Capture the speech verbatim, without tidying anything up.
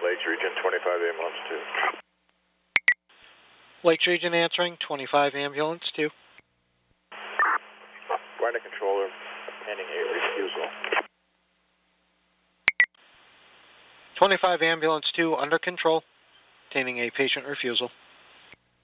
Lakes Region, twenty-five ambulance two. Lakes Region answering, twenty-five ambulance two. Find a controller, pending a refusal. twenty-five ambulance two under control, obtaining a patient refusal.